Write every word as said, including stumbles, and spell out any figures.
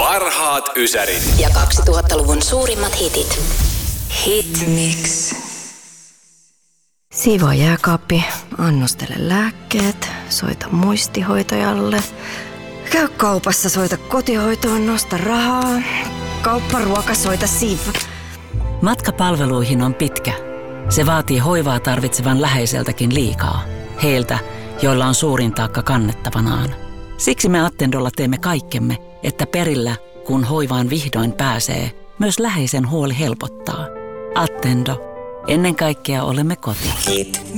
Parhaat ysärit. Ja kaksituhattaluvun suurimmat hitit. Hit Mix. Siivoa jääkaappi, annostele lääkkeet, soita muistihoitajalle. Käy kaupassa, soita kotihoitoon, nosta rahaa. Kaupparuoka, soita Siv. Matka palveluihin on pitkä. Se vaatii hoivaa tarvitsevan läheiseltäkin liikaa. Heiltä, joilla on suurin taakka kannettavanaan. Siksi me Attendolla teemme kaikkemme, että perillä, kun hoivaan vihdoin pääsee, myös läheisen huoli helpottaa. Attendo. Ennen kaikkea olemme koti.